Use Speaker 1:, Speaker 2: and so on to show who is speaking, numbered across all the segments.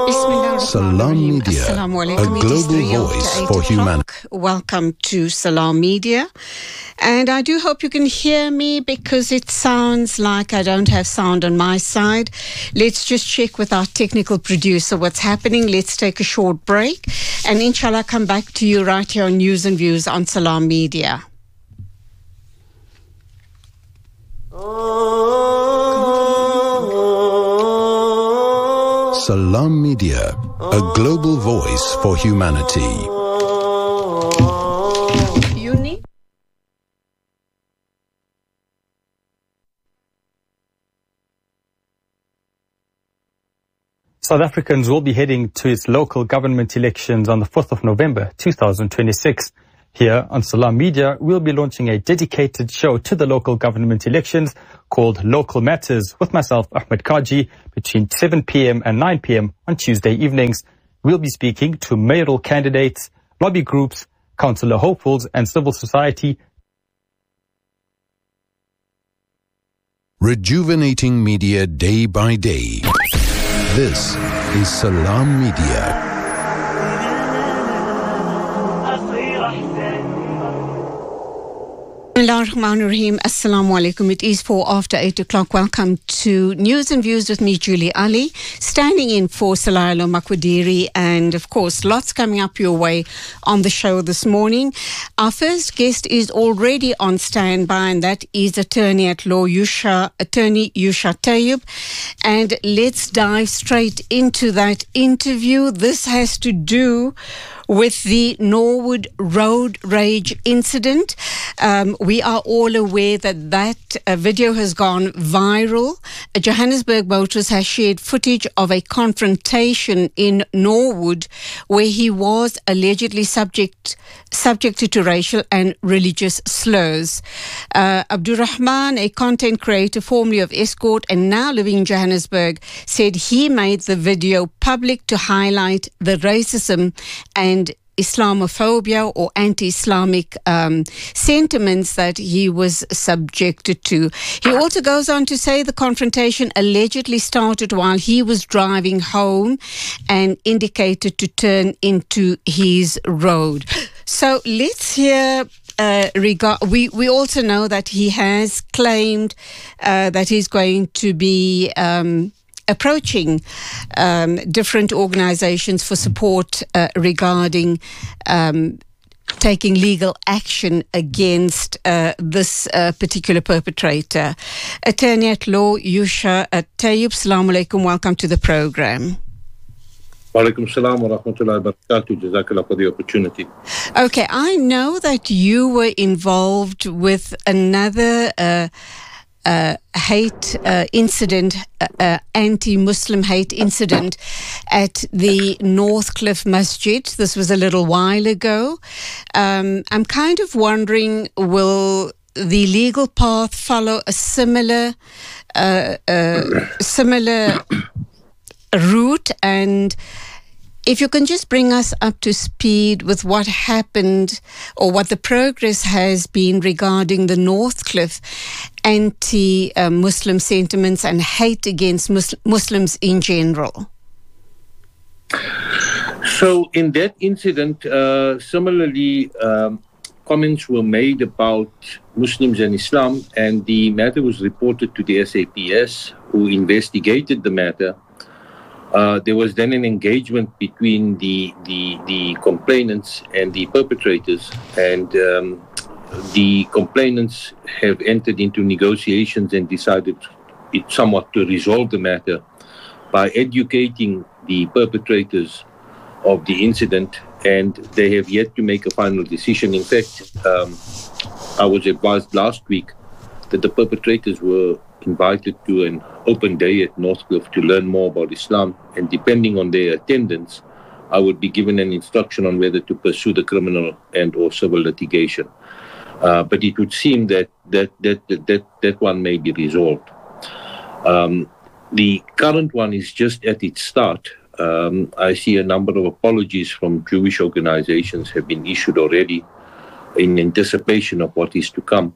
Speaker 1: Salam Media, a global voice for humanity.
Speaker 2: Welcome to Salam Media. And I do hope you can hear me because it sounds like I don't have sound on my side. Let's just check with our technical producer what's happening. Let's take a short break and inshallah come back to you right here on News and Views on Salam Media.
Speaker 1: Salam Media, a global voice for humanity.
Speaker 3: South Africans will be heading to its local government elections on the 4th of November 2026. Here on Salam Media, we'll be launching a dedicated show to the local government elections called Local Matters with myself, Ahmed Kaji, between 7 p.m. and 9 p.m. on Tuesday evenings. We'll be speaking to mayoral candidates, lobby groups, councillor hopefuls and civil society.
Speaker 1: Rejuvenating media day by day. This is Salam Media.
Speaker 2: Bismillahirrahmanirrahim. Assalamu alaikum. It is 4 after 8 o'clock. Welcome to News and Views with me, Julie Ali, standing in for Salayalo Makwadiri, and of course, lots coming up your way on the show this morning. Our first guest is already on standby, and that is Attorney at Law Yusha Tayyub. And let's dive straight into that interview. This has to do with the Norwood road rage incident. We are all aware that video has gone viral. A Johannesburg motorist has shared footage of a confrontation in Norwood where he was allegedly subjected to racial and religious slurs. Abdurrahman, a content creator formerly of Escort and now living in Johannesburg, said he made the video public to highlight the racism and Islamophobia or anti-Islamic sentiments that he was subjected to. He also goes on to say the confrontation allegedly started while he was driving home and indicated to turn into his road. So let's hear. We also know that he has claimed that he's going to be approaching different organizations for support regarding taking legal action against this particular perpetrator. Attorney at Law Yusha Tayyub, Assalamu alaikum. Welcome to the program.
Speaker 4: Walaikum salam wa rahmatullahi wa barakatuh. Jazakallah for the opportunity.
Speaker 2: Okay, I know that you were involved with another hate incident, anti-Muslim hate incident at the Northcliffe Masjid. This was a little while ago. I'm kind of wondering, will the legal path follow a similar route? And if you can just bring us up to speed with what happened or what the progress has been regarding the Northcliffe anti-Muslim sentiments and hate against Muslims in general.
Speaker 4: So in that incident, similarly, comments were made about Muslims and Islam, and the matter was reported to the SAPS, who investigated the matter. There was then an engagement between the complainants and the perpetrators, and the complainants have entered into negotiations and decided somewhat to resolve the matter by educating the perpetrators of the incident, and they have yet to make a final decision. In fact, I was advised last week that the perpetrators were invited to an open day at Northcliffe to learn more about Islam, and depending on their attendance, I would be given an instruction on whether to pursue the criminal and or civil litigation. But it would seem that one may be resolved. The current one is just at its start. I see a number of apologies from Jewish organizations have been issued already in anticipation of what is to come.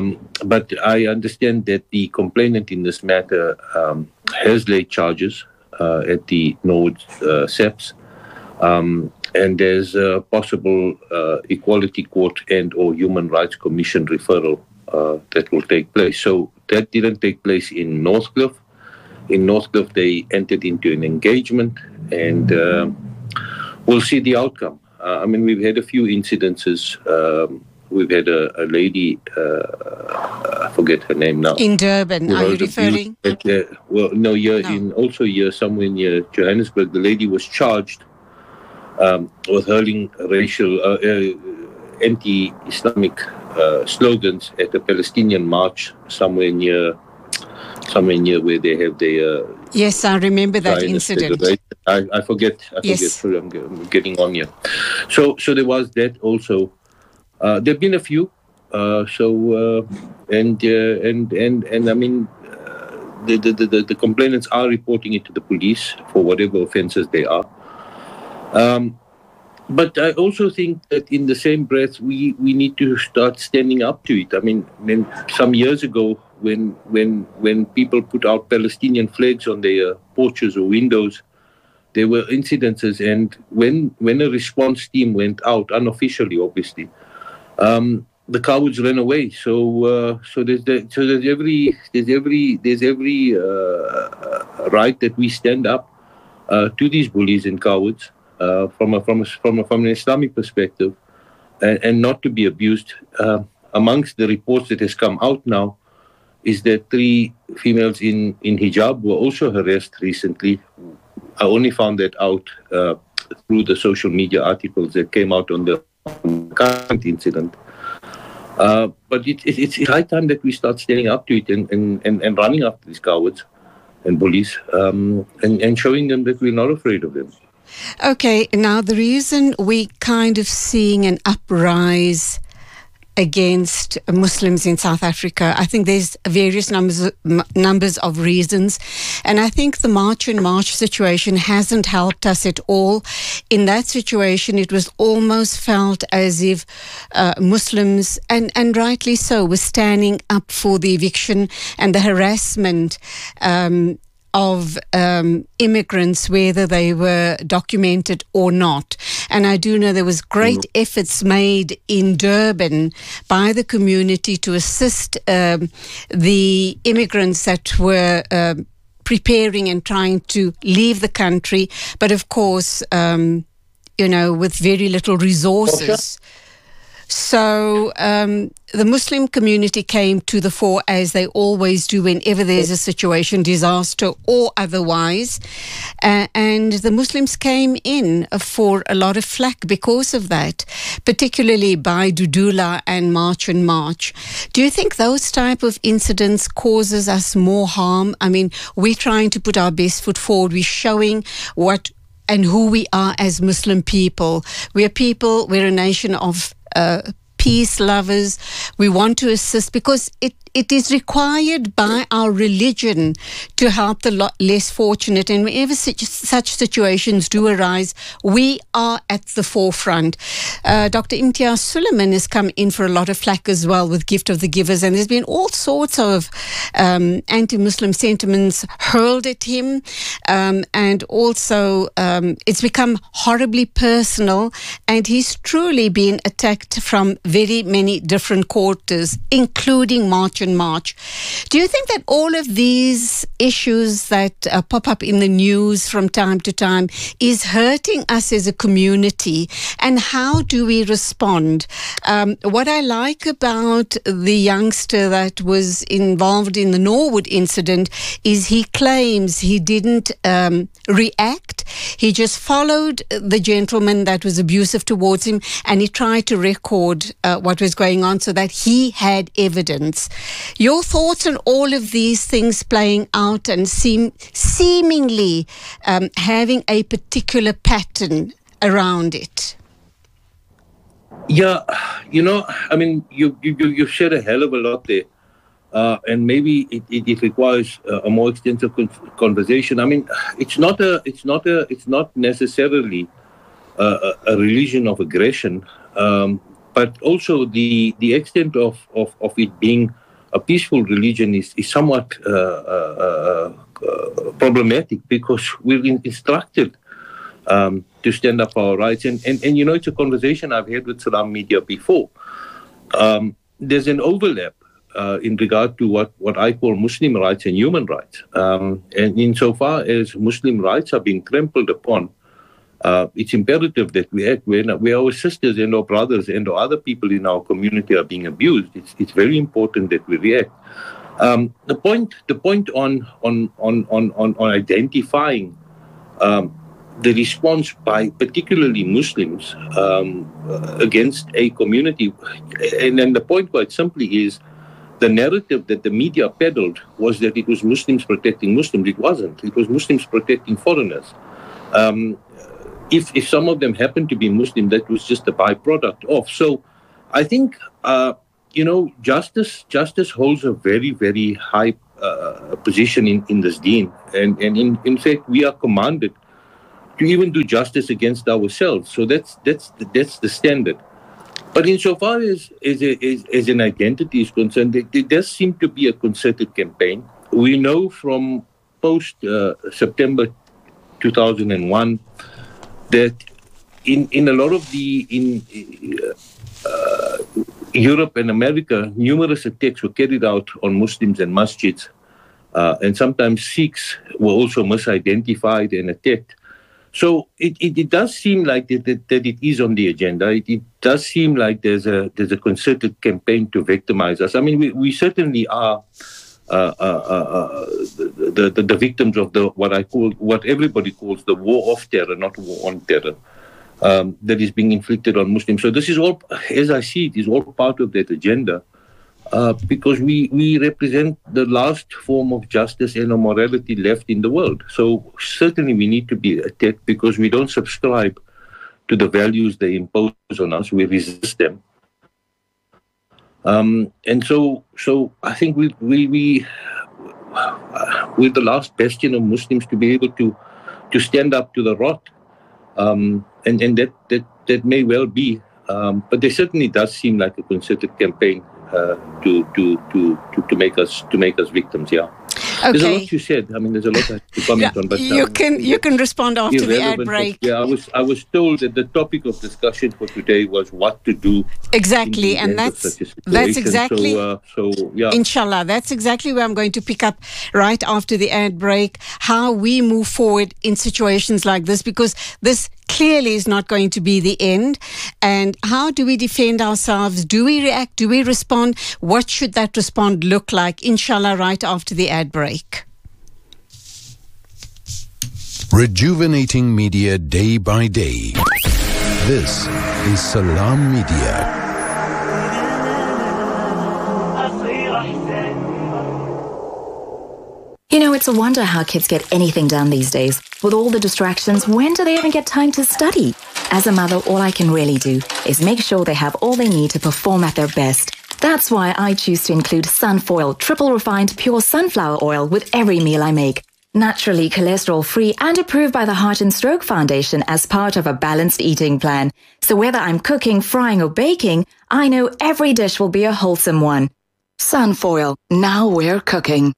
Speaker 4: But I understand that the complainant in this matter has laid charges at the Norwood SEPS. And there's a possible Equality Court and or Human Rights Commission referral that will take place. So that didn't take place in Northcliffe. In Northcliffe, they entered into an engagement, and we'll see the outcome. I mean, we've had a few incidences. We've had a lady, I forget her name now.
Speaker 2: In Durban, are you referring?
Speaker 4: Also here, somewhere near Johannesburg, the lady was charged with hurling racial, anti-Islamic slogans at a Palestinian march somewhere near where they have their...
Speaker 2: Yes, I remember that incident.
Speaker 4: I forget. Sorry, I'm getting on here. So there was that also. There have been a few. And I mean, the complainants are reporting it to the police for whatever offences they are. But I also think that in the same breath, we need to start standing up to it. I mean, some years ago, when people put out Palestinian flags on their porches or windows, there were incidences, and when a response team went out, unofficially, obviously, the cowards ran away. So there's every right that we stand up to these bullies and cowards from an Islamic perspective, and not to be abused. Amongst the reports that has come out now is that 3 females in hijab were also harassed recently. I only found that out through the social media articles that came out on the current incident. But it's high time that we start standing up to it and running after these cowards and bullies and showing them that we're not afraid of them.
Speaker 2: Okay, now the reason we kind of seeing an uprise against Muslims in South Africa, I think there's various numbers of reasons, and I think the March and March situation hasn't helped us at all. In that situation, it was almost felt as if Muslims, and rightly so, were standing up for the eviction and the harassment of immigrants, whether they were documented or not. And I do know there was great efforts made in Durban by the community to assist the immigrants that were preparing and trying to leave the country, but of course, with very little resources. So the Muslim community came to the fore, as they always do whenever there's a situation, disaster or otherwise. And the Muslims came in for a lot of flack because of that, particularly by Dudula and March and March. Do you think those type of incidents causes us more harm? I mean, we're trying to put our best foot forward. We're showing what and who we are as Muslim people. We're a nation of peace lovers. We want to assist because it is required by our religion to help the less fortunate. And whenever such situations do arise, we are at the forefront. Dr. Imtiaz Sooliman has come in for a lot of flack as well with Gift of the Givers, and there's been all sorts of anti-Muslim sentiments hurled at him, and also it's become horribly personal, and he's truly been attacked from very many different quarters, including March and March. Do you think that all of these issues that pop up in the news from time to time is hurting us as a community? And how do we respond? What I like about the youngster that was involved in the Norwood incident is he claims he didn't react. He just followed the gentleman that was abusive towards him, and he tried to record what was going on so that he had evidence. Your thoughts on all of these things playing out and seemingly having a particular pattern around it?
Speaker 4: Yeah, I mean, you shared a hell of a lot there. And maybe it requires a more extensive conversation. I mean, it's not necessarily a religion of aggression, but also the extent of it being a peaceful religion is somewhat problematic, because we're instructed to stand up for our rights. And it's a conversation I've had with Salam Media before. There's an overlap in regard to what I call Muslim rights and human rights. And insofar as Muslim rights are being trampled upon, it's imperative that we act. Where our sisters and our brothers and our other people in our community are being abused, it's very important that we react. The point on identifying the response by particularly Muslims against a community, and then the point quite simply is the narrative that the media peddled was that it was Muslims protecting Muslims. It wasn't. It was Muslims protecting foreigners. If some of them happened to be Muslim, that was just a byproduct of. So I think, justice holds a very, very high position in this deen. And in fact, we are commanded to even do justice against ourselves. So that's the standard. But insofar as an identity is concerned, there does seem to be a concerted campaign. We know from post-September 2001 that in a lot of Europe and America, numerous attacks were carried out on Muslims and masjids, and sometimes Sikhs were also misidentified and attacked. So it does seem like that it is on the agenda. It does seem like there's a concerted campaign to victimize us. I mean, we certainly are the victims of what everybody calls the war of terror, not war on terror, that is being inflicted on Muslims. So this is all, as I see it, is all part of that agenda, because we represent the last form of justice and morality left in the world. So certainly we need to be attacked because we don't subscribe to the values they impose on us. We resist them. And so I think we're the last bastion of Muslims to be able to stand up to the wrath, and that may well be, but there certainly does seem like a concerted campaign to make us victims. Yeah. Okay. There's a lot you said. I mean, there's a lot to comment on. But
Speaker 2: you can respond after the ad break.
Speaker 4: Yeah, I was told that the topic of discussion for today was what to do.
Speaker 2: Exactly, and that's exactly. So yeah. Inshallah, that's exactly where I'm going to pick up right after the ad break. How we move forward in situations like this, because this clearly is not going to be the end. And how do we defend ourselves? Do we react? Do we respond? What should that respond look like? Inshallah, right after the ad break.
Speaker 1: Rejuvenating media day by day. This is Salam Media.
Speaker 5: You know, it's a wonder how kids get anything done these days. With all the distractions, when do they even get time to study? As a mother, all I can really do is make sure they have all they need to perform at their best. That's why I choose to include Sunfoil triple refined pure sunflower oil with every meal I make. Naturally cholesterol-free and approved by the Heart and Stroke Foundation as part of a balanced eating plan. So whether I'm cooking, frying or baking, I know every dish will be a wholesome one. Sunfoil, now we're cooking.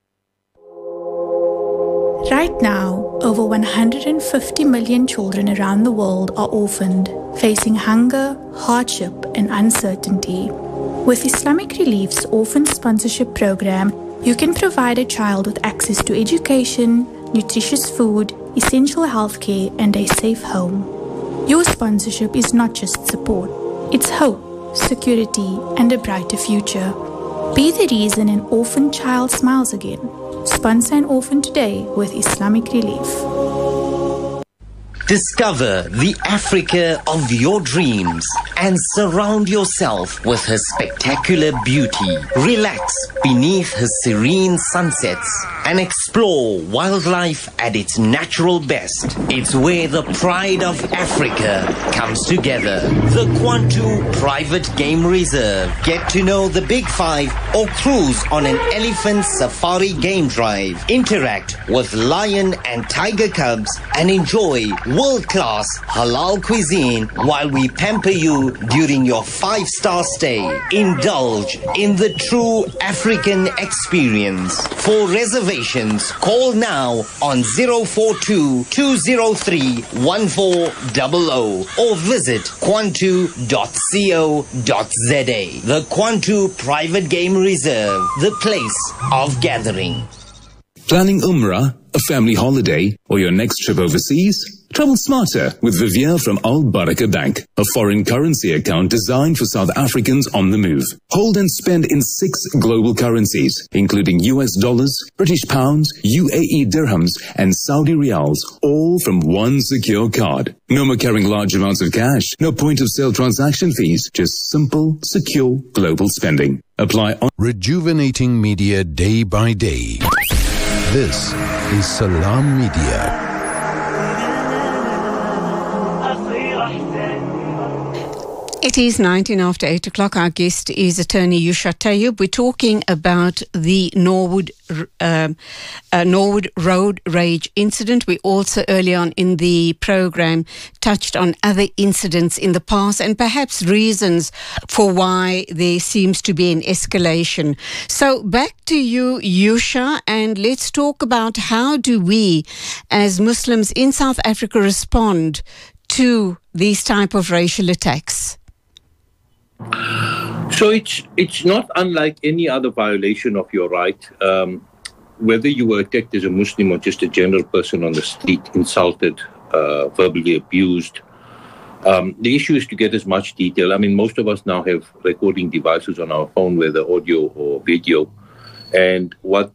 Speaker 6: Right now, over 150 million children around the world are orphaned, facing hunger, hardship, and uncertainty. With Islamic Relief's Orphan Sponsorship Program, you can provide a child with access to education, nutritious food, essential healthcare, and a safe home. Your sponsorship is not just support, it's hope, security, and a brighter future. Be the reason an orphan child smiles again. Sponsor an orphan today with Islamic Relief.
Speaker 7: Discover the Africa of your dreams and surround yourself with her spectacular beauty. Relax beneath her serene sunsets and explore wildlife at its natural best. It's where the pride of Africa comes together. The Kwantu Private Game Reserve. Get to know the Big Five or cruise on an elephant safari game drive. Interact with lion and tiger cubs and enjoy world-class halal cuisine while we pamper you during your 5-star stay. Indulge in the true African experience. For reservations, call now on 042-203-1400 or visit kwantu.co.za. The Kwantu Private Game Reserve, the place of gathering.
Speaker 8: Planning Umrah, a family holiday, or your next trip overseas? Travel smarter with Vivier from Al Baraka Bank, a foreign currency account designed for South Africans on the move. Hold and spend in 6 global currencies, including US dollars, British pounds, UAE dirhams, and Saudi riyals, all from one secure card. No more carrying large amounts of cash, no point of sale transaction fees, just simple, secure global spending. Apply on
Speaker 1: Rejuvenating media day by day. This is Salam Media.
Speaker 2: It is 19 after 8 o'clock. Our guest is attorney Yusha Tayyub. We're talking about the Norwood road rage incident. We also earlier on in the program touched on other incidents in the past and perhaps reasons for why there seems to be an escalation. So back to you, Yusha, and let's talk about how do we as Muslims in South Africa respond to these type of racial attacks?
Speaker 4: So it's not unlike any other violation of your right, whether you were attacked as a Muslim or just a general person on the street, insulted, verbally abused. The issue is to get as much detail. I mean, most of us now have recording devices on our phone, whether audio or video. And what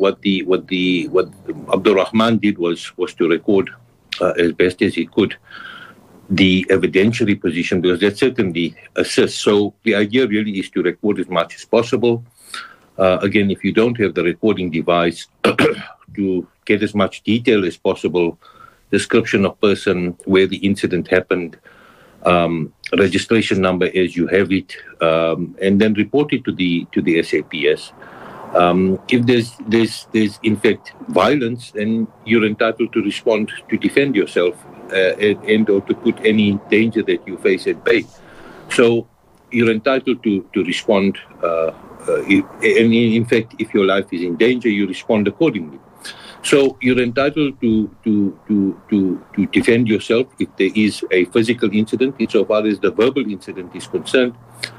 Speaker 4: Abdul Rahman did was to record as best as he could the evidentiary position, because that certainly assists. So the idea really is to record as much as possible. Again, if you don't have the recording device, to get as much detail as possible, description of person, where the incident happened, registration number as you have it, and then report it to the SAPS. If there's in fact violence, then you're entitled to respond to defend yourself and or to put any danger that you face at bay. So you're entitled to respond. And in fact, if your life is in danger, you respond accordingly. So you're entitled to defend yourself if there is a physical incident. Insofar as the verbal incident is concerned,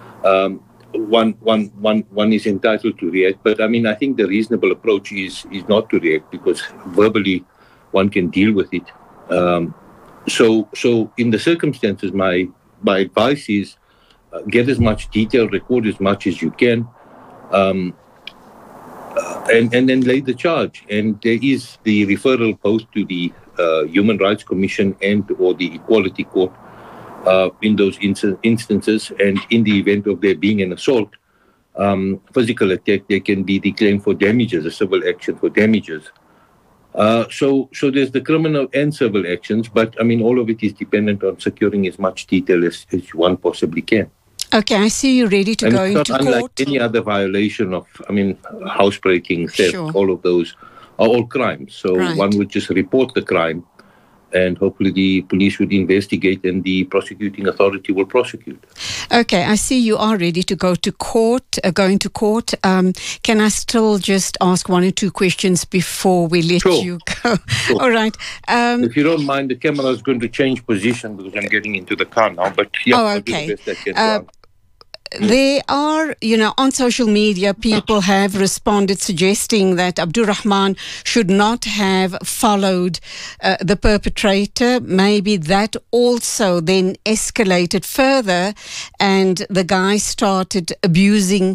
Speaker 4: one is entitled to react. But I mean, I think the reasonable approach is not to react, because verbally one can deal with it. So in the circumstances, my advice is get as much detail, record as much as you can, and then lay the charge. And there is the referral both to the Human Rights Commission and or the Equality Court in those instances. And in the event of there being an assault, physical attack, there can be the claim for damages, a civil action for damages. So there's the criminal and civil actions, but I mean, all of it is dependent on securing as much detail as one possibly can.
Speaker 2: Okay, I see you ready to go into court.
Speaker 4: It's not unlike any other violation of, I mean, housebreaking, theft,
Speaker 2: Sure.
Speaker 4: all of those are all crimes. So
Speaker 2: Right.
Speaker 4: one would just report the crime, and hopefully the police would investigate and the prosecuting authority will prosecute.
Speaker 2: Okay, I see you are ready to go to court, going to court. Can I still just ask one or two questions before we let
Speaker 4: Sure.
Speaker 2: you go?
Speaker 4: Sure.
Speaker 2: All right.
Speaker 4: If you don't mind, the camera is going to change position because I'm getting into the car now. But yeah,
Speaker 2: Oh,
Speaker 4: I'll do
Speaker 2: okay.
Speaker 4: the best I can. to answer.
Speaker 2: There are, on social media, people have responded suggesting that Abdul Rahman should not have followed the perpetrator. Maybe that also then escalated further and the guy started using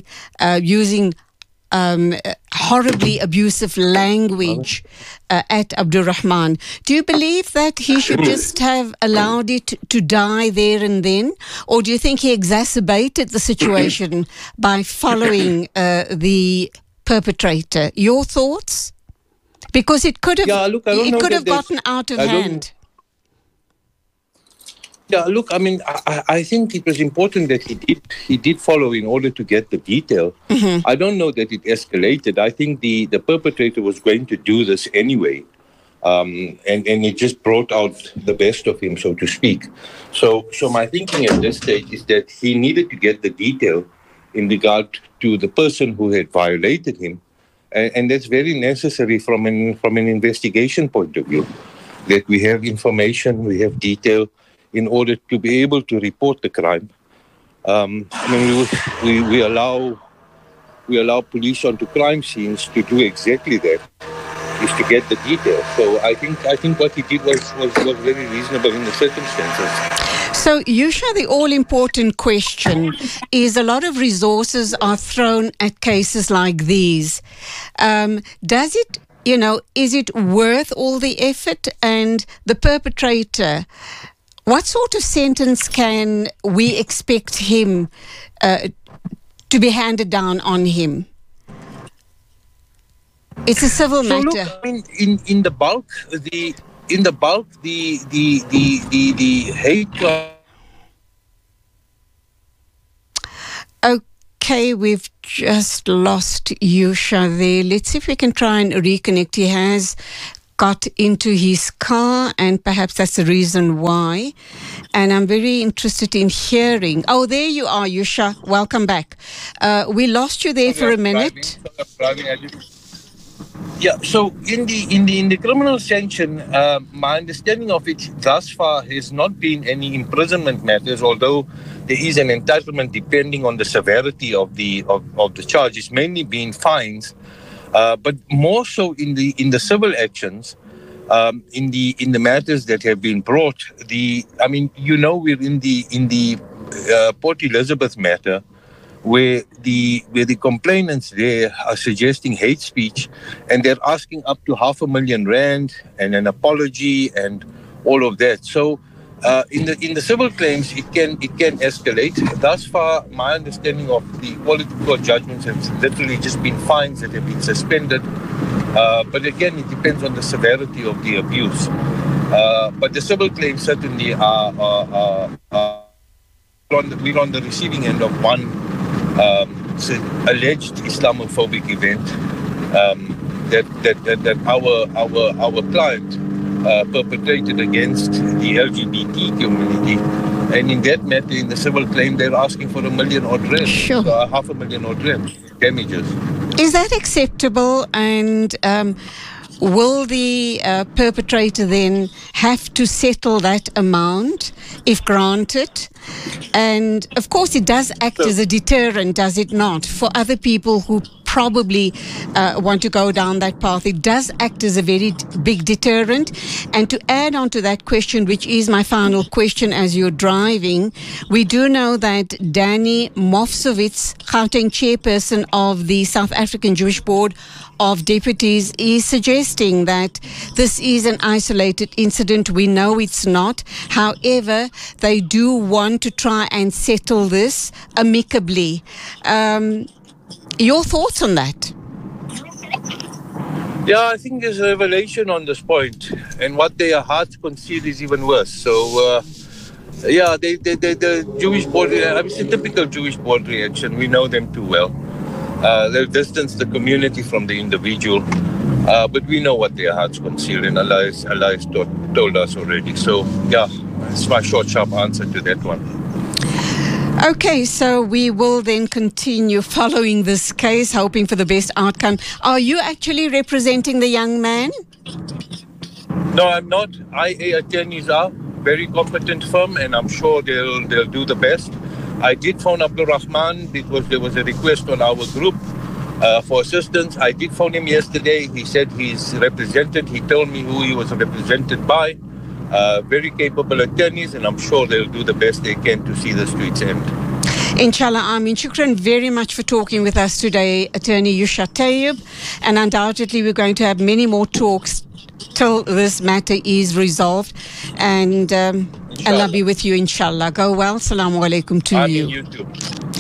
Speaker 2: horribly abusive language at Abdul Rahman. Do you believe that he should just have allowed it to die there and then? Or do you think he exacerbated the situation by following the perpetrator? Your thoughts? Because it could have,
Speaker 4: Yeah, look, I don't know
Speaker 2: it could
Speaker 4: that
Speaker 2: have gotten out of hand.
Speaker 4: Yeah, look, I mean, I think it was important that he did follow in order to get the detail. I don't know that it escalated. I think the perpetrator was going to do this anyway. And it just brought out the best of him, so to speak. So my thinking at this stage is that he needed to get the detail in regard to the person who had violated him. And that's very necessary from an investigation point of view, that we have information, we have detail in order to be able to report the crime. I mean, we allow police onto crime scenes to do exactly that, is to get the detail. So I think what he did was very reasonable in the circumstances.
Speaker 2: So, Yusha, the all-important question is a lot of resources are thrown at cases like these. Does it, is it worth all the effort? And the perpetrator, what sort of sentence can we expect him to be handed down on him? It's a civil matter.
Speaker 4: Look, I mean, in the bulk, the hate crime.
Speaker 2: Okay, we've just lost Yusha there. Let's see if we can try and reconnect. He has got into his car, and perhaps that's the reason why. And I'm very interested in hearing. Oh, there you are, Yusha. Welcome back. We lost you there for a minute.
Speaker 4: Yeah, so in the criminal sanction, my understanding of it thus far has not been any imprisonment matters, although there is an entitlement depending on the severity of the charge. It's mainly been fines, but more so in the civil actions, in the matters that have been brought. We're in the Port Elizabeth matter, where the complainants there are suggesting hate speech, and they're asking up to R500,000 and an apology and all of that. So in the civil claims, it can escalate. Thus far, my understanding of the Equality Court judgments has literally just been fines that have been suspended. But again, it depends on the severity of the abuse. But the civil claims certainly are we're on the receiving end of one alleged Islamophobic event that our client perpetrated against the LGBT community. And in that matter, in the civil claim, they're asking for R1 million odd,
Speaker 2: sure.
Speaker 4: So R500,000 odd damages.
Speaker 2: Is that acceptable? And will the perpetrator then have to settle that amount if granted? And of course, it does act as a deterrent, does it not, for other people who probably want to go down that path. It does act as a very big deterrent. And to add on to that question, which is my final question as you're driving, we do know that Danny Mofsowitz, Gauteng chairperson of the South African Jewish Board of Deputies, is suggesting that this is an isolated incident. We know it's not. However, they do want to try and settle this amicably. Your thoughts on that?
Speaker 4: Yeah, I think there's a revelation on this point, and what their hearts concede is even worse. So, the Jewish board, it's a typical Jewish board reaction. We know them too well. They've distanced the community from the individual, but we know what their hearts conceal, and Allah has told us already. So, yeah, it's my short, sharp answer to that one.
Speaker 2: Okay, so we will then continue following this case, hoping for the best outcome. Are you actually representing the young man?
Speaker 4: No, I'm not. IA attorneys are very competent firm, and I'm sure they'll do the best. I did phone Abdul Rahman because there was a request on our group for assistance. I did phone him yesterday. He said he's represented. He told me who he was represented by. Very capable attorneys, and I'm sure they'll do the best they can to see this to its end.
Speaker 2: Inshallah, Amin. Shukran very much for talking with us today, Attorney Yusha Tayyib. And undoubtedly, we're going to have many more talks till this matter is resolved. And Allah be with you, inshallah. Go well. Assalamu alaikum to you.
Speaker 4: You too.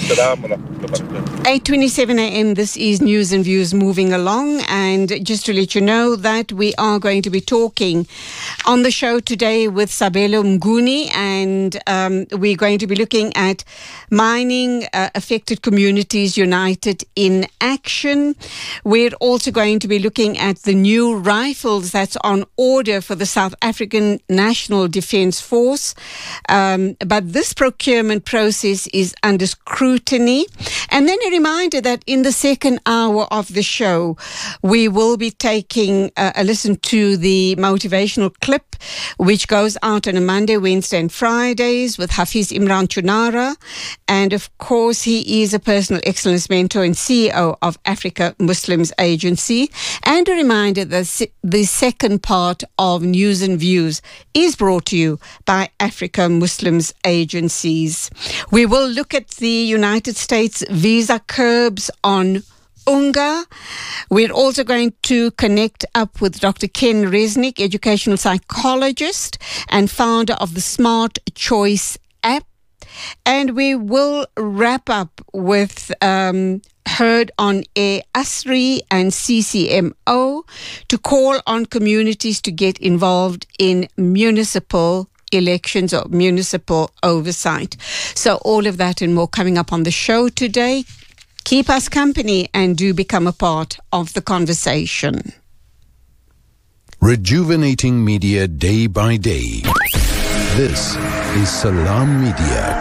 Speaker 2: 8:27 a.m. This is News and Views moving along, and just to let you know that we are going to be talking on the show today with Sabelo Mnguni, and we're going to be looking at mining affected communities united in action. We're also going to be looking at the new rifles that's on order for the South African National Defence Force, but this procurement process is under scrutiny. And then a reminder that in the second hour of the show, we will be taking a listen to the motivational clip, which goes out on a Monday, Wednesday and Fridays with Hafiz Imran Chunara. And of course, he is a personal excellence mentor and CEO of Africa Muslims Agency. And a reminder that the second part of News and Views is brought to you by Africa Muslims Agencies. We will look at the United States visa curbs on UNGA. We're also going to connect up with Dr. Ken Resnick, educational psychologist and founder of the Smart Choice app. And we will wrap up with Heard on Air ASRI and CCMO to call on communities to get involved in municipal elections or municipal oversight. So all of that and more coming up on the show today. Keep us company and do become a part of the conversation.
Speaker 1: Rejuvenating media day by day. This is Salam Media.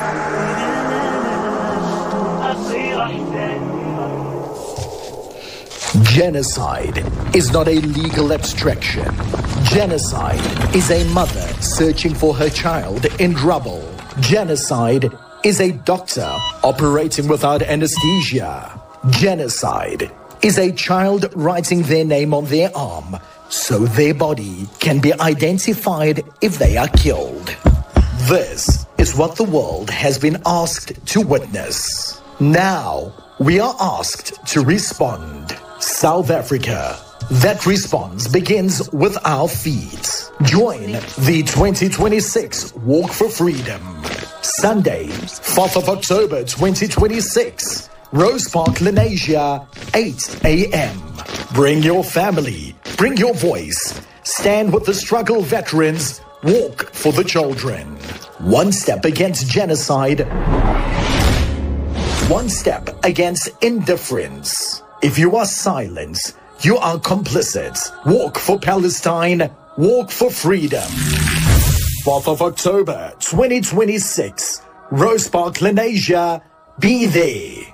Speaker 9: Genocide is not a legal abstraction. Genocide is a mother searching for her child in trouble. Genocide is a doctor operating without anesthesia. Genocide is a child writing their name on their arm so their body can be identified if they are killed. This is what the world has been asked to witness. Now we are asked to respond. South Africa. That response begins with our feet. Join the 2026 Walk for Freedom. Sunday, 4th of October 2026. Rose Park, Lenasia, 8 a.m. Bring your family. Bring your voice. Stand with the struggle veterans. Walk for the children. One step against genocide. One step against indifference. If you are silent, you are complicit. Walk for Palestine. Walk for freedom. 4th of October 2026. Rose Park, Lenasia. Be there.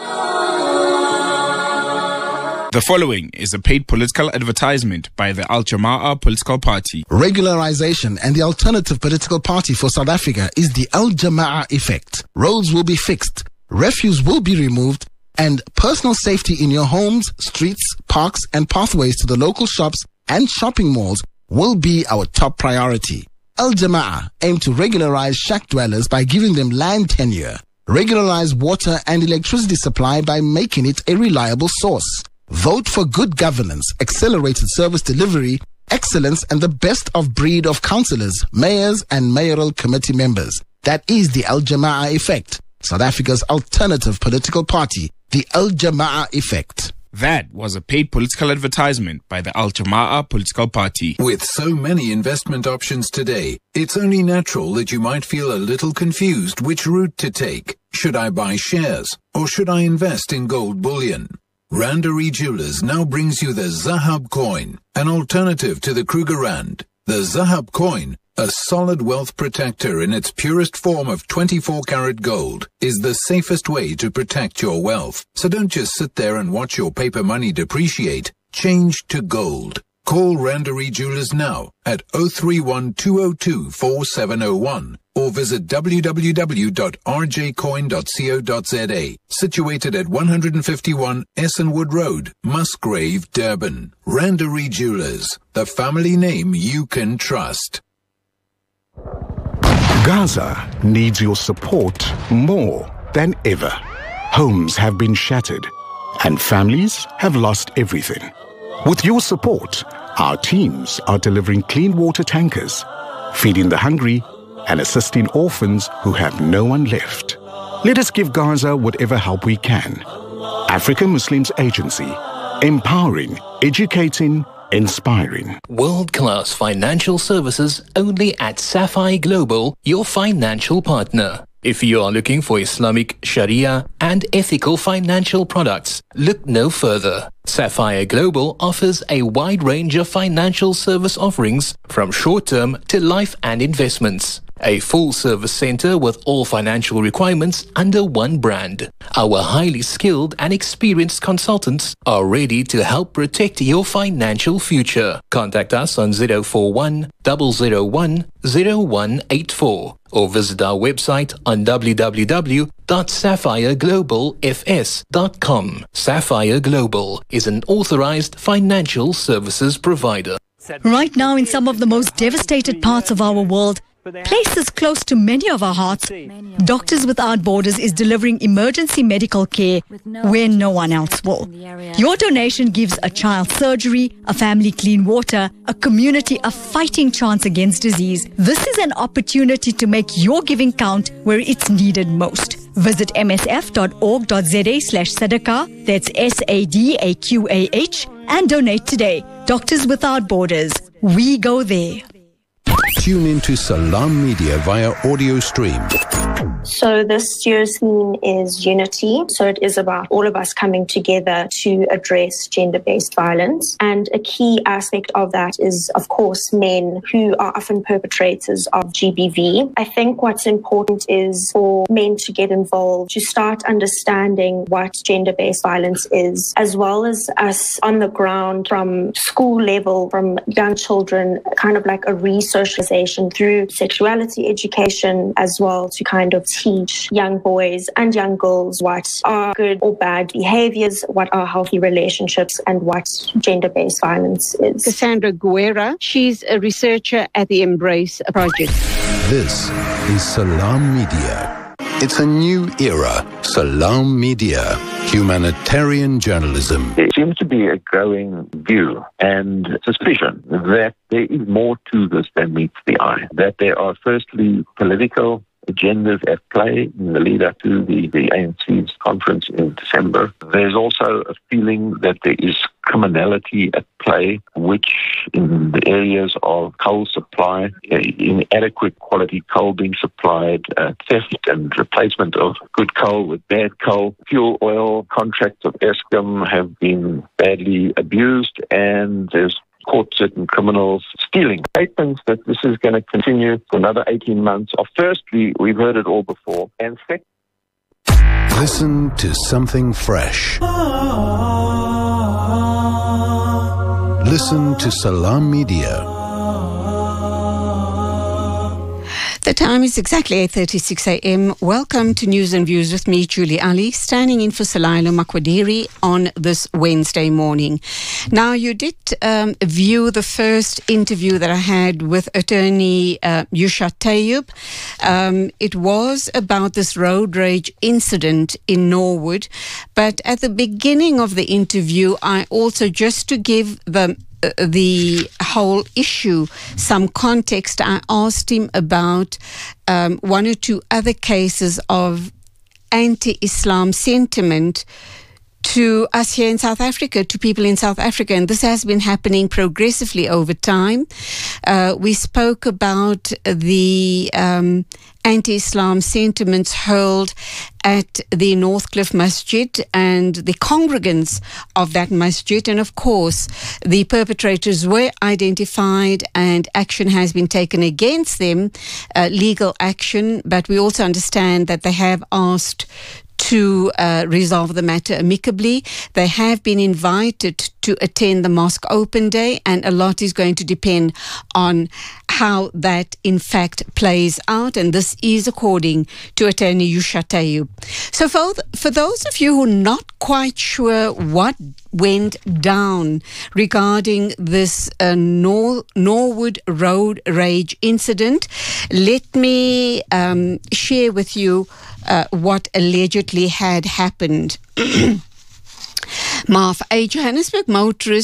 Speaker 10: The following is a paid political advertisement by the Al Jama'ah Political Party.
Speaker 11: Regularization and the alternative political party for South Africa is the Al Jama'ah effect. Roads will be fixed, refuse will be removed, and personal safety in your homes, streets, parks, and pathways to the local shops and shopping malls will be our top priority. Al Jama'ah aim to regularize shack dwellers by giving them land tenure, regularize water and electricity supply by making it a reliable source. Vote for good governance, accelerated service delivery, excellence, and the best of breed of councillors, mayors, and mayoral committee members. That is the Al Jama'ah effect, South Africa's alternative political party, the Al Jama'ah effect.
Speaker 10: That was a paid political advertisement by the Al Jama'ah Political Party.
Speaker 8: With so many investment options today, it's only natural that you might feel a little confused which route to take. Should I buy shares or should I invest in gold bullion? Randery Jewelers now brings you the Zahab coin, an alternative to the Kruger Rand. The Zahab coin, a solid wealth protector in its purest form of 24-karat gold, is the safest way to protect your wealth. So don't just sit there and watch your paper money depreciate. Change to gold. Call Randery Jewelers now at 031-202-4701 or visit www.rjcoin.co.za, situated at 151 Essenwood Road, Musgrave, Durban. Randery Jewelers, the family name you can trust.
Speaker 12: Gaza needs your support more than ever. Homes have been shattered and families have lost everything. With your support, our teams are delivering clean water tankers, feeding the hungry, and assisting orphans who have no one left. Let us give Gaza whatever help we can. African Muslims Agency. Empowering, educating, inspiring.
Speaker 13: World-class financial services only at Sapphire Global, your financial partner. If you are looking for Islamic, Sharia and ethical financial products, look no further. Sapphire Global offers a wide range of financial service offerings from short-term to life and investments. A full-service center with all financial requirements under one brand. Our highly skilled and experienced consultants are ready to help protect your financial future. Contact us on 041 001 0184 or visit our website on www.sapphireglobalfs.com. Sapphire Global is an authorized financial services provider.
Speaker 14: Right now, in some of the most devastated parts of our world, places close to many of our hearts, Doctors Without Borders is delivering emergency medical care where no one else will. Your donation gives a child surgery, a family clean water, a community a fighting chance against disease. This is an opportunity to make your giving count where it's needed most. Visit msf.org.za/sadaqah, that's SADAQAH, and donate today. Doctors Without Borders. We go there.
Speaker 1: Tune into Salam Media via audio stream.
Speaker 15: So this year's theme is unity. So it is about all of us coming together to address gender-based violence. And a key aspect of that is, of course, men who are often perpetrators of GBV. I think what's important is for men to get involved, to start understanding what gender-based violence is, as well as us on the ground from school level, from young children, kind of like a re-socialization through sexuality education as well, to kind of teach young boys and young girls what are good or bad behaviors, what are healthy relationships, and what gender-based violence is.
Speaker 2: Cassandra Guerra, she's a researcher at the Embrace Project.
Speaker 1: This is Salam Media. It's a new era. Salam Media. Humanitarian journalism.
Speaker 16: There seems to be a growing view and suspicion that there is more to this than meets the eye. That there are firstly political agendas at play in the lead up to the ANC's conference in December. There's also a feeling that there is criminality at play, which in the areas of coal supply, inadequate quality coal being supplied, theft and replacement of good coal with bad coal, fuel oil contracts of Eskom have been badly abused, and there's caught certain criminals stealing. Statements that this is going to continue for another 18 months are, firstly, we've heard it all before, and second,
Speaker 1: listen to something fresh. Listen to Salam Media.
Speaker 2: The time is exactly 8:36 a.m. Welcome to News and Views with me, Julie Ali, standing in for Salailo Makwediri on this Wednesday morning. Now, you did view the first interview that I had with attorney Yusha Tayyub. It was about this road rage incident in Norwood. But at the beginning of the interview, I also, just to give the whole issue some context, I asked him about one or two other cases of anti-Islam sentiment to us here in South Africa, to people in South Africa, and this has been happening progressively over time. We spoke about the anti-Islam sentiments hurled at the Northcliffe Masjid and the congregants of that masjid, and of course the perpetrators were identified and action has been taken against them, legal action, but we also understand that they have asked to resolve the matter amicably. They have been invited to attend the Mosque Open Day, and a lot is going to depend on how that in fact plays out, and this is according to attorney Yusha Tayyub. So for those of you who are not quite sure what went down regarding this Norwood road rage incident, let me share with you what allegedly had happened. Marv, a Johannesburg motorist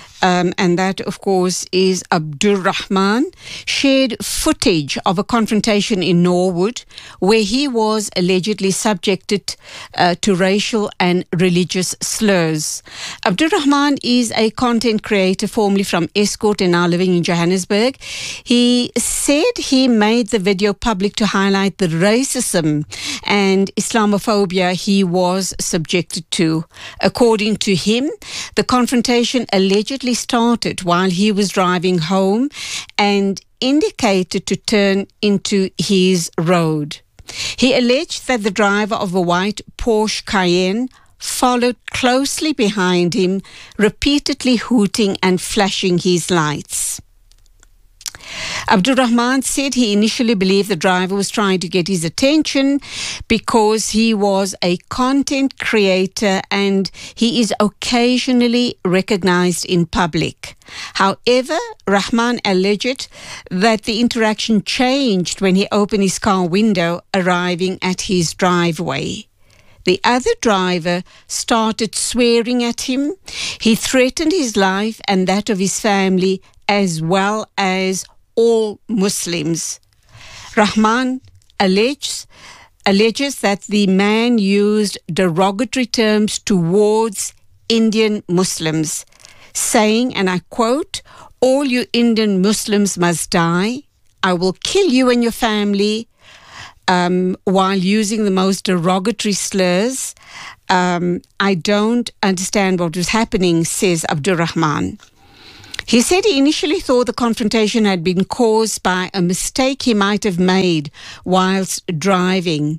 Speaker 2: and that, of course, is Abdul Rahman, shared footage of a confrontation in Norwood where he was allegedly subjected to racial and religious slurs. Abdul Rahman is a content creator formerly from Escort and now living in Johannesburg. He said he made the video public to highlight the racism and Islamophobia he was subjected to. According to him, the confrontation allegedly started while he was driving home and indicated to turn into his road. He alleged that the driver of a white Porsche Cayenne followed closely behind him, repeatedly hooting and flashing his lights. Abdul Rahman said he initially believed the driver was trying to get his attention because he was a content creator and he is occasionally recognized in public. However, Rahman alleged that the interaction changed when he opened his car window, arriving at his driveway. The other driver started swearing at him. He threatened his life and that of his family, as well as all Muslims. Rahman alleges that the man used derogatory terms towards Indian Muslims, saying, and I quote, "All you Indian Muslims must die. I will kill you and your family," while using the most derogatory slurs. I don't understand what was happening, says Abdul Rahman. He said he initially thought the confrontation had been caused by a mistake he might have made whilst driving.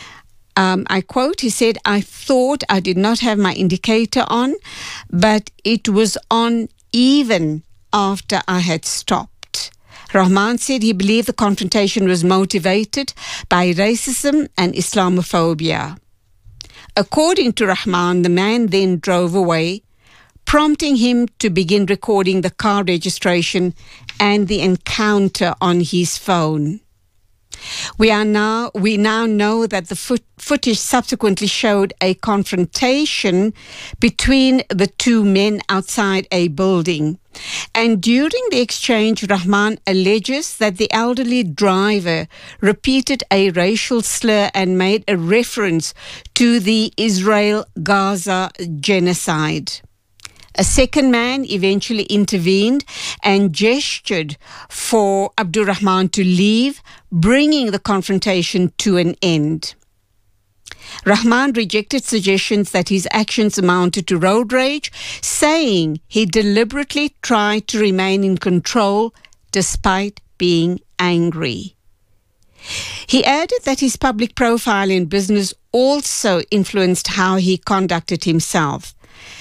Speaker 2: I quote, he said, "I thought I did not have my indicator on, but it was on even after I had stopped." Rahman said he believed the confrontation was motivated by racism and Islamophobia. According to Rahman, the man then drove away, prompting him to begin recording the car registration and the encounter on his phone. We now know that the footage subsequently showed a confrontation between the two men outside a building. And during the exchange, Rahman alleges that the elderly driver repeated a racial slur and made a reference to the Israel-Gaza genocide. A second man eventually intervened and gestured for Abdul Rahman to leave, bringing the confrontation to an end. Rahman rejected suggestions that his actions amounted to road rage, saying he deliberately tried to remain in control despite being angry. He added that his public profile in business also influenced how he conducted himself.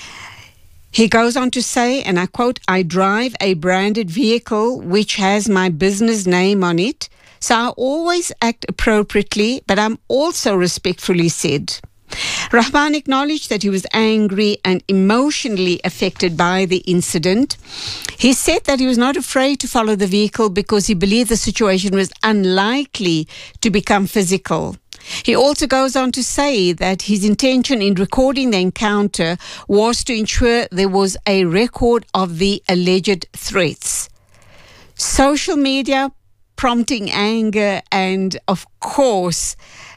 Speaker 2: He goes on to say, and I quote, "I drive a branded vehicle which has my business name on it, so I always act appropriately, but I'm also respectfully said." Rahman acknowledged that he was angry and emotionally affected by the incident. He said that he was not afraid to follow the vehicle because he believed the situation was unlikely to become physical. He also goes on to say that his intention in recording the encounter was to ensure there was a record of the alleged threats. Social media prompting anger and, of course,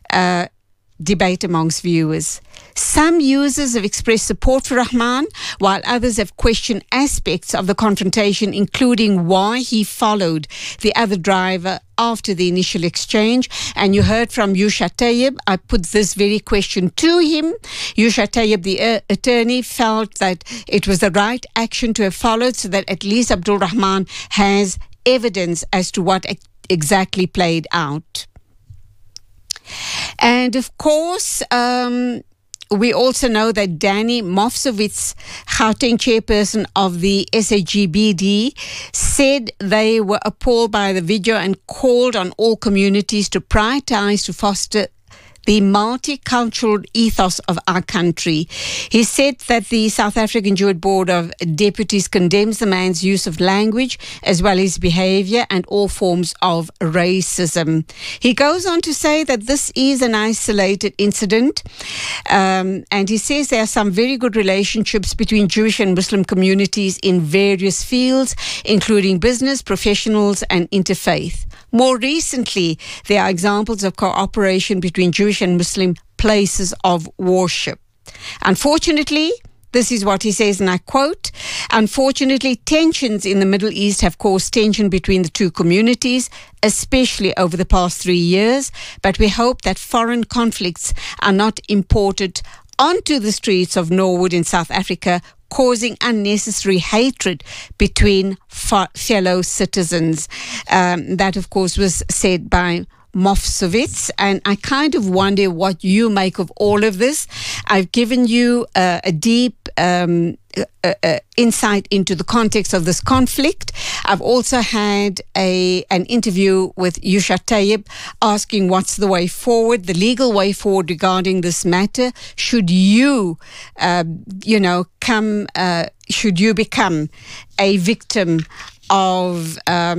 Speaker 2: debate amongst viewers. Some users have expressed support for Rahman, while others have questioned aspects of the confrontation, including why he followed the other driver after the initial exchange. And you heard from Yusha Tayyib. I put this very question to him. Yusha Tayyib, the attorney, felt that it was the right action to have followed so that at least Abdul Rahman has evidence as to what exactly played out. And of course, we also know that Danny Mofsowitz, Gauteng chairperson of the SAGBD, said they were appalled by the video and called on all communities to prioritize to foster the multicultural ethos of our country. He said that the South African Jewish Board of Deputies condemns the man's use of language as well as behavior and all forms of racism. He goes on to say that this is an isolated incident, and he says there are some very good relationships between Jewish and Muslim communities in various fields, including business, professionals, and interfaith. More recently, there are examples of cooperation between Jewish and Muslim places of worship. Unfortunately, this is what he says, and I quote, "Unfortunately, tensions in the Middle East have caused tension between the two communities, especially over the past 3 years, but we hope that foreign conflicts are not imported onto the streets of Norwood in South Africa, causing unnecessary hatred between fellow citizens." That, of course, was said by Mofsovitz, and I kind of wonder what you make of all of this. I've given you a deep insight into the context of this conflict. I've also had an interview with Yusha Tayyib asking what's the way forward, the legal way forward regarding this matter. Should you, should you become a victim of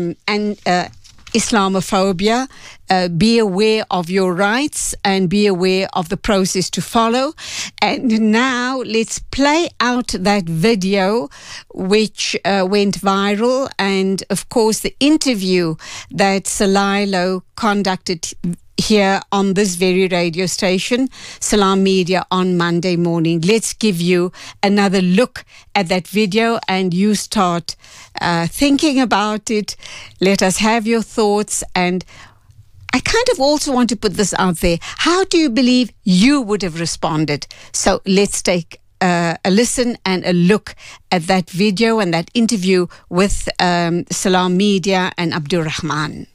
Speaker 2: Islamophobia, be aware of your rights and be aware of the process to follow. And now let's play out that video which went viral, and of course the interview that Salailo conducted here on this very radio station, Salam Media, on Monday morning. Let's give you another look at that video and you start thinking about it. Let us have your thoughts, and I kind of also want to put this out there. How do you believe you would have responded? So let's take a listen and a look at that video and that interview with Salam Media and Abdul Rahman.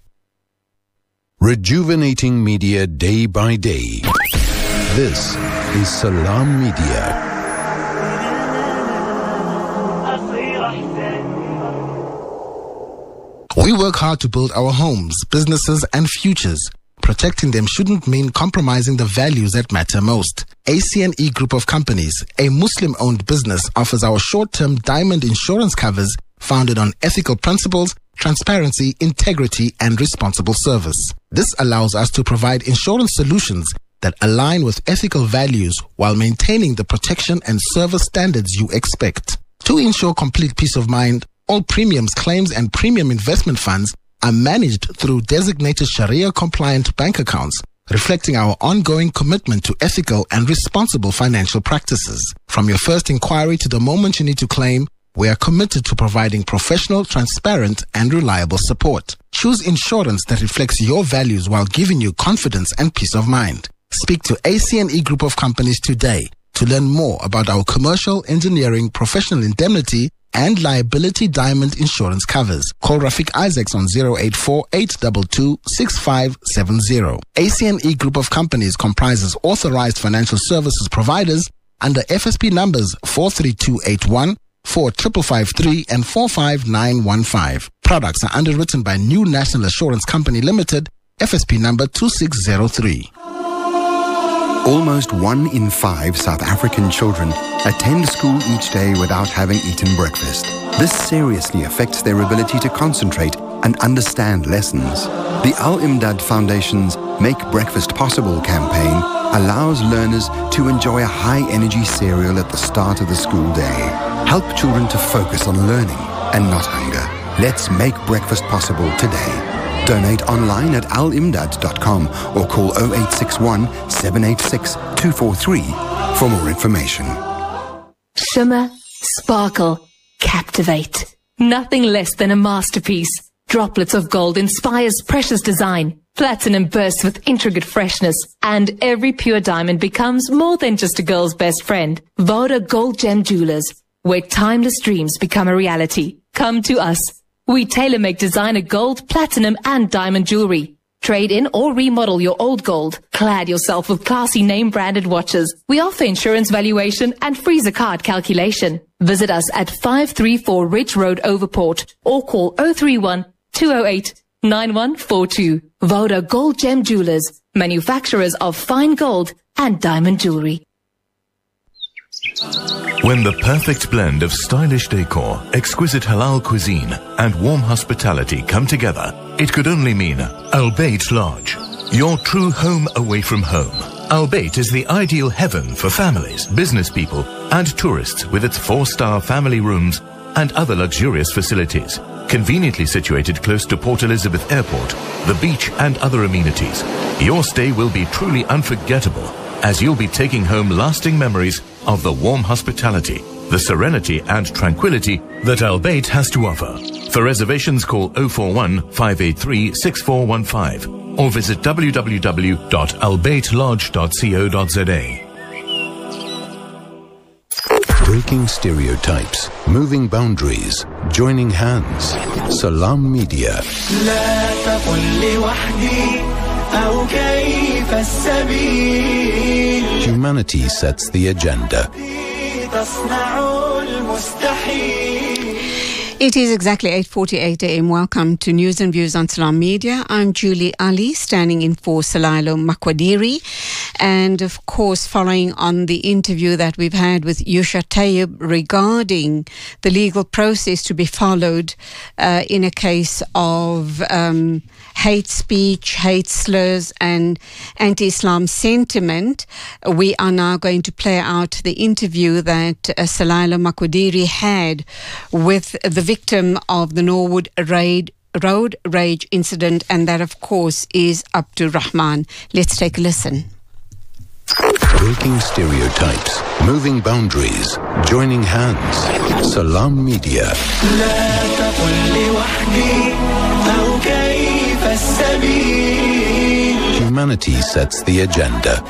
Speaker 1: Rejuvenating media day by day. This is Salam Media.
Speaker 11: We work hard to build our homes, businesses, and futures. Protecting them shouldn't mean compromising the values that matter most. ACNE Group of Companies, a Muslim-owned business, offers our short-term diamond insurance covers founded on ethical principles, transparency, integrity, and responsible service. This allows us to provide insurance solutions that align with ethical values while maintaining the protection and service standards you expect. To ensure complete peace of mind, all premiums, claims, and premium investment funds are managed through designated Sharia-compliant bank accounts, reflecting our ongoing commitment to ethical and responsible financial practices. From your first inquiry to the moment you need to claim, we are committed to providing professional, transparent, and reliable support. Choose insurance that reflects your values while giving you confidence and peace of mind. Speak to ACNE Group of Companies today to learn more about our commercial, engineering, professional indemnity, and liability diamond insurance covers. Call Rafiq Isaacs on 084-822-6570. ACNE Group of Companies comprises authorized financial services providers under FSP numbers 43281, 4553 and 45915. Products are underwritten by New National Assurance Company Limited, FSP number 2603.
Speaker 17: Almost 1 in 5 South African children attend school each day without having eaten breakfast. This seriously affects their ability to concentrate and understand lessons. The Al-Imdad Foundation's Make Breakfast Possible campaign allows learners to enjoy a high-energy cereal at the start of the school day. Help children to focus on learning and not hunger. Let's make breakfast possible today. Donate online at alimdad.com or call 0861 786 243 for more information.
Speaker 18: Shimmer, sparkle, captivate. Nothing less than a masterpiece. Droplets of gold inspires precious design. Platinum bursts with intricate freshness, and every pure diamond becomes more than just a girl's best friend. Voda Gold Gem Jewelers, where timeless dreams become a reality. Come to us. We tailor-make designer gold, platinum, and diamond jewelry. Trade in or remodel your old gold. Clad yourself with classy name-branded watches. We offer insurance valuation and freezer card calculation. Visit us at 534 Ridge Road, Overport, or call 031 208 9142. Voda Gold Gem Jewelers, manufacturers of fine gold and diamond jewelry.
Speaker 19: When the perfect blend of stylish decor, exquisite halal cuisine, and warm hospitality come together, it could only mean Al Bayt Lodge, your true home away from home. Al Bayt is the ideal heaven for families, business people, and tourists with its 4-star family rooms and other luxurious facilities. Conveniently situated close to Port Elizabeth Airport, the beach, and other amenities, your stay will be truly unforgettable, as you'll be taking home lasting memories of the warm hospitality, the serenity and tranquility that Al Bayt has to offer. For reservations, call 041 583 6415 or visit www.albaytlodge.co.za.
Speaker 1: Breaking stereotypes, moving boundaries, joining hands. Salam Media. Humanity sets the agenda.
Speaker 2: It is exactly 8:48 a.m. Welcome to News and Views on Salam Media. I'm Julie Ali, standing in for Salailo Makwadiri. And of course, following on the interview that we've had with Yusha Tayyib regarding the legal process to be followed in a case of hate speech, hate slurs and anti-Islam sentiment, we are now going to play out the interview that Salailo Makwadiri had with the victim of the Norwood road rage incident, and that of course is Abdur Rahman. Let's take a listen.
Speaker 1: Breaking stereotypes, moving boundaries, joining hands. Salam Media. Humanity sets the agenda.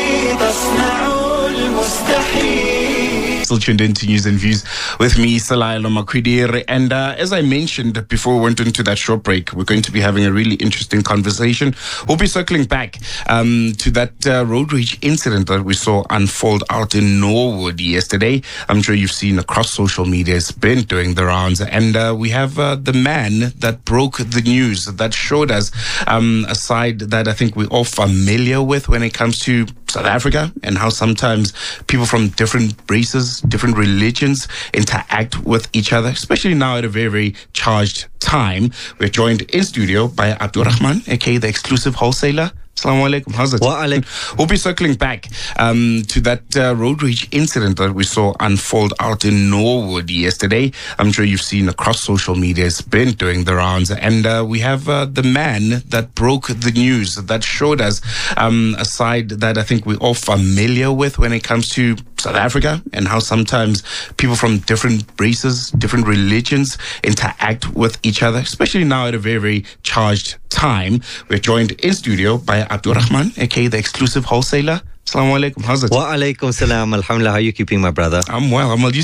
Speaker 10: Still tuned into News and Views with me, Salailo Makwadiri. And as I mentioned before we went into that short break, we're going to be having a really interesting conversation. We'll be circling back to that road rage incident that we saw unfold out in Norwood yesterday. I'm sure you've seen across social media. It's been doing the rounds. And we have the man that broke the news, that showed us a side that I think we're all familiar with when it comes to South Africa, and how sometimes people from different races, different religions interact with each other, especially now at a very, very charged time. We're joined in studio by Abdur Rahman, aka the exclusive wholesaler. Assalamu alaikum. How's it? We'll be circling back to that road rage incident that we saw unfold out in Norwood yesterday. I'm sure you've seen across social media. It's been doing the rounds. And we have the man that broke the news, that showed us a side that I think we're all familiar with when it comes to South Africa, and how sometimes people from different races, different religions interact with each other, especially now at a very, very charged time. We're joined in studio by Abdur Rahman, aka the exclusive wholesaler. Assalamu alaikum. How's it?
Speaker 20: Wa alaikum salam. Alhamdulillah. How are you keeping, my brother?
Speaker 10: I'm well.